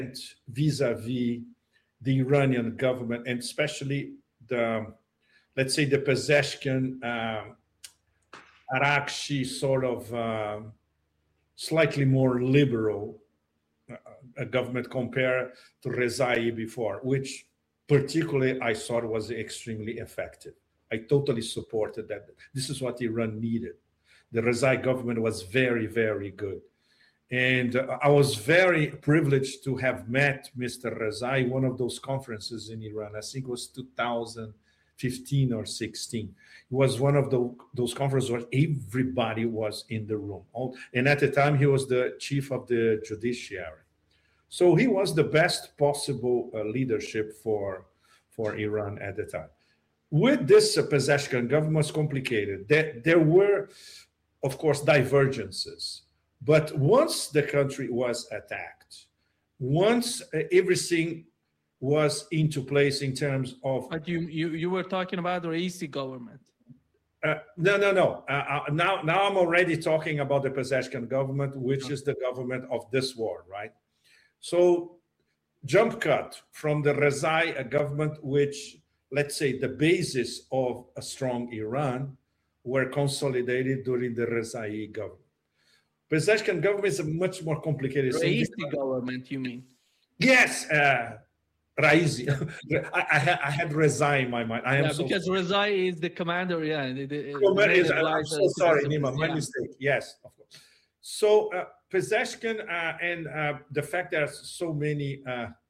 vis-a-vis the Iranian government, and especially let's say the Pezeshkian, Arakshi sort of slightly more liberal government compared to Rezai before, which particularly I thought was extremely effective. I totally supported that. This is what Iran needed. The Rezai government was very, very good. And I was very privileged to have met Mr. Rezai, one of those conferences in Iran. I think it was 2015 or 16. It was one of those conferences where everybody was in the room. And at the time, he was the chief of the judiciary. So he was the best possible leadership for Iran at the time. With this Pezeshkian government was complicated. There were, of course, divergences. But once the country was attacked, once everything was into place in terms of... But you were talking about the Raisi government. No. Now I'm already talking about the Pezeshkian government, which is the government of this war, right? So jump cut from the Rezai government, which, let's say, the basis of a strong Iran were consolidated during the Rezai government. Pezeshkian government is a much more complicated thing. Raisi government, you mean? Yes, Raisi. I had Rezai in my mind. Because Rezai is the commander. Yeah, I'm so sorry, Nima. My mistake. Yes, of course. So Pezeshkian and the fact there are so many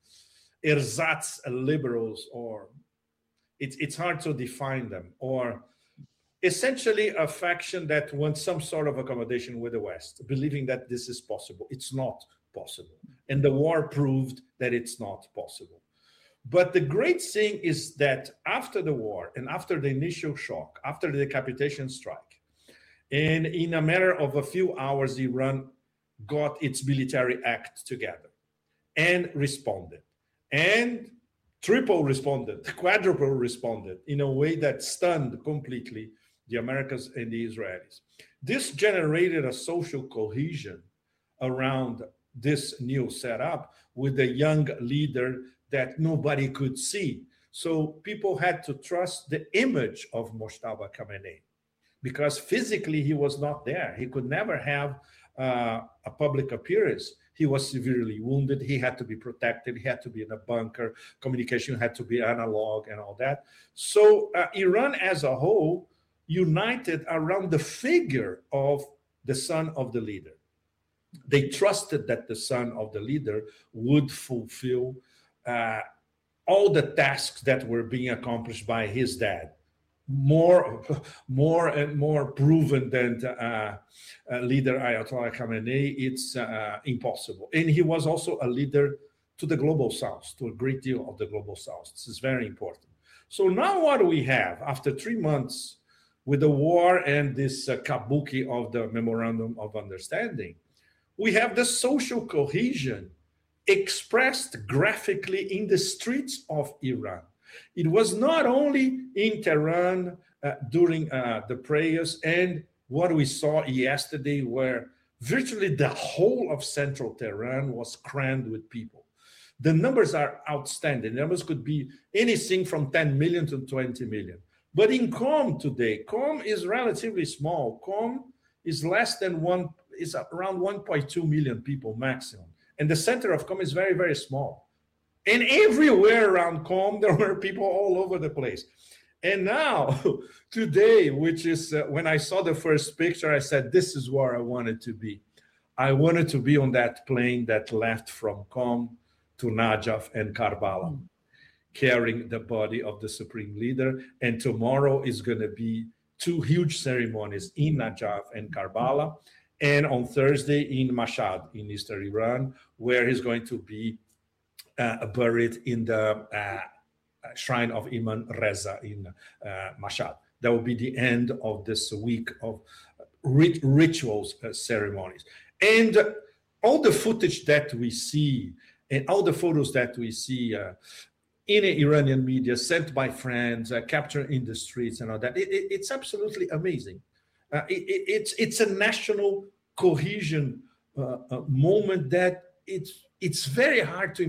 ersatz liberals, or it's hard to define them, or essentially a faction that wants some sort of accommodation with the West, believing that this is possible. It's not possible. And the war proved that it's not possible. But the great thing is that after the war and after the initial shock, after the decapitation strike, and in a matter of a few hours, Iran got its military act together and responded. And triple responded, quadruple responded in a way that stunned completely the Americans and the Israelis. This generated a social cohesion around this new setup with a young leader that nobody could see. So people had to trust the image of Mojtaba Khamenei, because physically he was not there. He could never have a public appearance. He was severely wounded. He had to be protected. He had to be in a bunker. Communication had to be analog and all that. So Iran as a whole united around the figure of the son of the leader. They trusted that the son of the leader would fulfill all the tasks that were being accomplished by his dad. More and more proven than leader Ayatollah Khamenei, it's impossible. And he was also a leader to the global south, to a great deal of the global south. This is very important. So now what do we have after 3 months with the war and this kabuki of the Memorandum of Understanding? We have the social cohesion expressed graphically in the streets of Iran. It was not only in Tehran during the prayers and what we saw yesterday, where virtually the whole of central Tehran was crammed with people. The numbers are outstanding. The numbers could be anything from 10 million to 20 million. But in Qom today, Qom is relatively small. Qom is less than is around 1.2 million people maximum. And the center of Qom is very, very small. And everywhere around Qom, there were people all over the place. And now, today, which is when I saw the first picture, I said, this is where I wanted to be. I wanted to be on that plane that left from Qom to Najaf and Karbala, carrying the body of the supreme leader. And tomorrow is going to be 2 huge ceremonies in Najaf and Karbala, and on Thursday in Mashhad in eastern Iran, where he's going to be buried in the shrine of Imam Reza in Mashhad. That will be the end of this week of rituals, ceremonies. And all the footage that we see and all the photos that we see in Iranian media, sent by friends, captured in the streets and all that, it's absolutely amazing. It's a national cohesion moment that it's very hard to